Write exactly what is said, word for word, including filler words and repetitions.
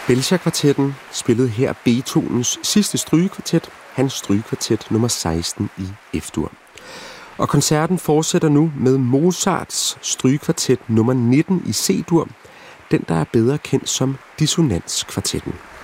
Belcher-kvartetten spillede her Beethovens sidste strygekvartet, hans strygekvartet nummer seksten i F-dur. Og koncerten fortsætter nu med Mozarts strygekvartet nummer nitten i C-dur, den der er bedre kendt som dissonanskvartetten.